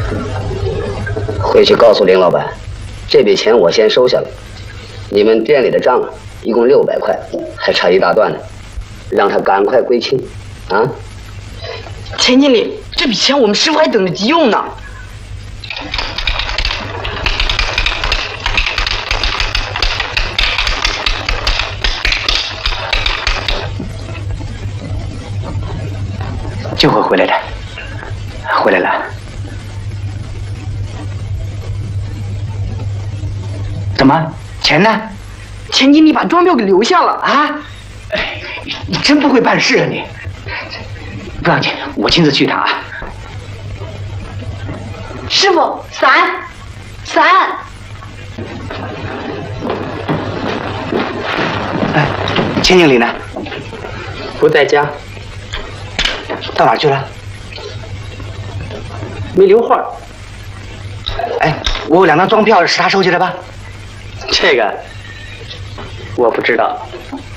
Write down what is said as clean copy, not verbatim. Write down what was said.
回去告诉林老板，这笔钱我先收下了。你们店里的账一共600块，还差一大段呢，让他赶快归清，啊！ 钱经理，这笔钱我们师傅还等着急用呢。 就会回来的，回来了。怎么？钱呢？ 钱经理把装票给留下了啊！ 哎，你真不会办事啊你！不要紧，我亲自去一趟啊。 师傅，伞，伞。 哎，钱经理呢？ 不在家。 到哪儿去了？ 没留话。 哎，我有2张装票是他收起的吧？ 这个我不知道。